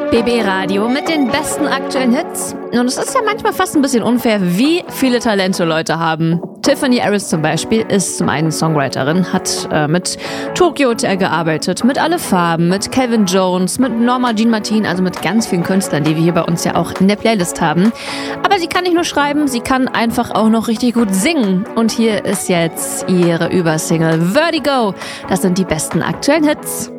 BB Radio mit den besten aktuellen Hits. Und es ist ja manchmal fast ein bisschen unfair, wie viele Talente Leute haben. Tiffany Harris zum Beispiel ist zum einen Songwriterin, hat mit Tokyo Hotel gearbeitet, mit Alle Farben, mit Calvin Jones, mit Norma Jean Martin, also mit ganz vielen Künstlern, die wir hier bei uns ja auch in der Playlist haben. Aber sie kann nicht nur schreiben, sie kann einfach auch noch richtig gut singen. Und hier ist jetzt ihre Übersingle Vertigo. Das sind die besten aktuellen Hits.